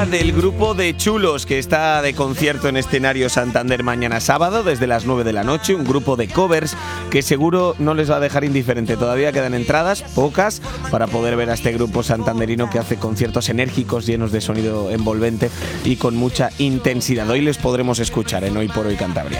música del grupo de Chulos, que está de concierto en Escenario Santander mañana sábado desde las 9 de la noche. Un grupo de covers que seguro no les va a dejar indiferente. Todavía quedan entradas, pocas, para poder ver a este grupo santanderino que hace conciertos enérgicos, llenos de sonido envolvente y con mucha intensidad. Hoy les podremos escuchar en Hoy por Hoy Cantabria.